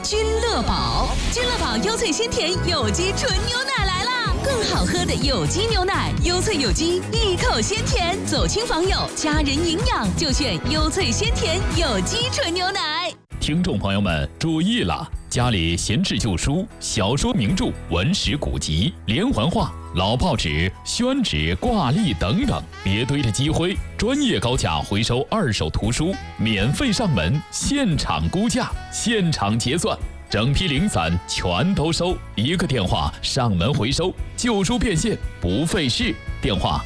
君乐宝。君乐宝优萃鲜甜有机纯牛奶来啦！更好喝的有机牛奶，优萃有机，一口鲜甜，走亲访友，家人营养就选优萃鲜甜有机纯牛奶。 听众朋友们注意了，家里闲置旧书、小说名著、文史古籍、连环画、老报纸、宣纸、挂历等等，别堆着积灰。专业高价回收二手图书，免费上门，现场估价，现场结算，整批零散全都收。一个电话上门回收，旧书变现不费事。电话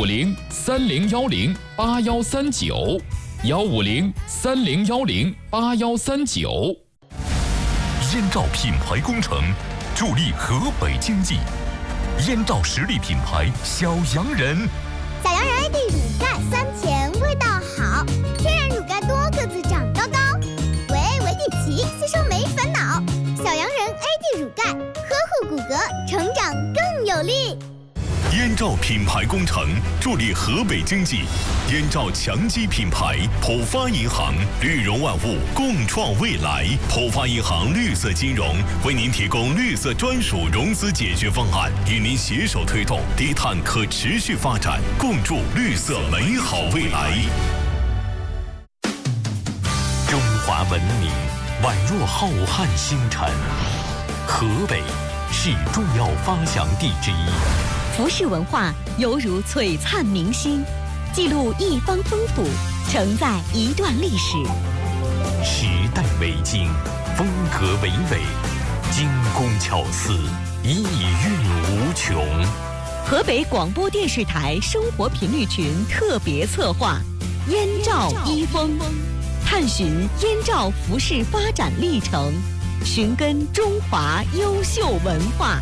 150-3010-8139，150-3010-8139。 燕赵品牌工程助力河北经济。燕赵实力品牌小洋人， 小洋人 AD 乳钙酸甜味道好，天然乳钙多，个子长高高，维体齐，吸收没烦恼。小洋人 AD 乳钙，呵护骨骼，成长更有力。 燕赵品牌工程助力河北经济。燕赵强基品牌，浦发银行，绿融万物，共创未来。浦发银行绿色金融为您提供绿色专属融资解决方案，与您携手推动低碳可持续发展，共筑绿色美好未来。中华文明宛若浩瀚星辰，河北是重要发祥地之一。 服饰文化犹如璀璨明星，记录一方风土，承载一段历史。 时代为经，风格为纬，精工巧思，意蕴无穷。 河北广播电视台生活频率群特别策划《燕赵一风》，探寻燕赵服饰发展历程，寻根中华优秀文化。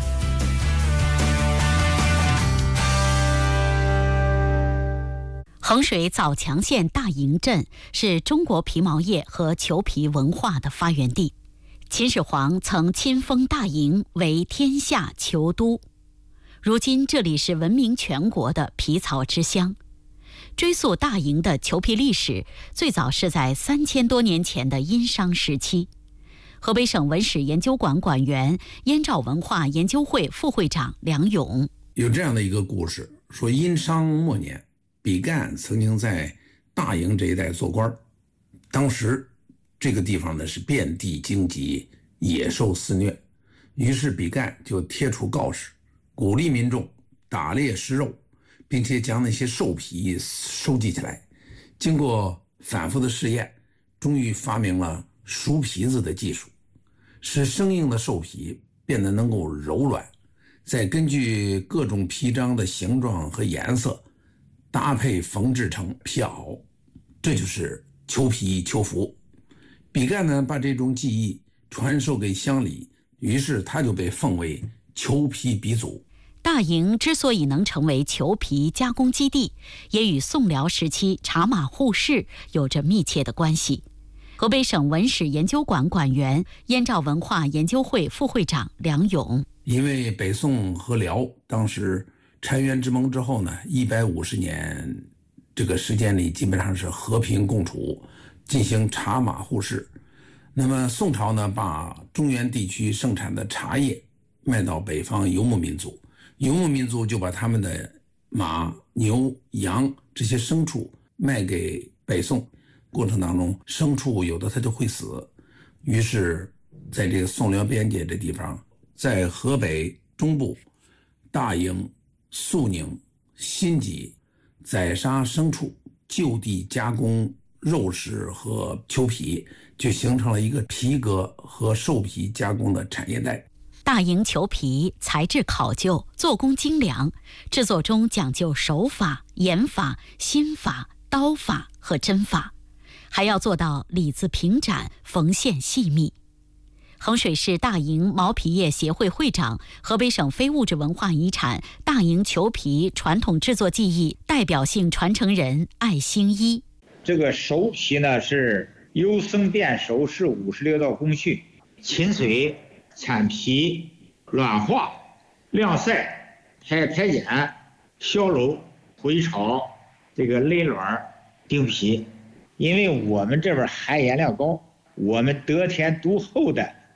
衡水枣强县大营镇是中国皮毛业和裘皮文化的发源地。秦始皇曾亲封大营为天下裘都，如今这里是闻名全国的皮草之乡。追溯大营的裘皮历史，最早是在3000多年前的殷商时期。河北省文史研究馆馆员、燕赵文化研究会副会长梁勇有这样的一个故事，说殷商末年，比干曾经在大营这一带做官，当时这个地方呢是遍地荆棘，野兽肆虐，于是比干就贴出告示，鼓励民众打猎食肉，并且将那些兽皮收集起来。经过反复的试验，终于发明了熟皮子的技术，使生硬的兽皮变得能够柔软，再根据各种皮张的形状和颜色搭配缝制成皮袄，这就是裘皮裘服。比干呢把这种技艺传授给乡里，于是他就被奉为裘皮鼻祖。 大营之所以能成为裘皮加工基地，也与宋辽时期茶马互市有着密切的关系。河北省文史研究馆馆员、燕赵文化研究会副会长梁勇， 因为北宋和辽当时澶渊之盟之后呢，150年这个时间里基本上是和平共处，进行茶马互市。那么宋朝呢，把中原地区盛产的茶叶卖到北方游牧民族，游牧民族就把他们的马、牛、羊这些牲畜卖给北宋。过程当中，牲畜有的它就会死，于是在这个宋辽边界这地方，在河北中部大营、肃宁、新集宰杀牲畜，就地加工肉食和裘皮，就形成了一个皮革和兽皮加工的产业带。 大营裘皮材质考究，做工精良，制作中讲究手法、研法、心法、刀法和针法，还要做到里子平展，缝线细密。衡水市大营毛皮业协会会长、河北省非物质文化遗产大营裘皮传统制作技艺代表性传承人艾兴一。 这个熟皮呢是由生变熟，是56道工序：浸水、铲皮、软化、晾晒、排碱、削揉、回潮、这个勒卵、钉皮。因为我们这边含盐量高，我们得天独厚的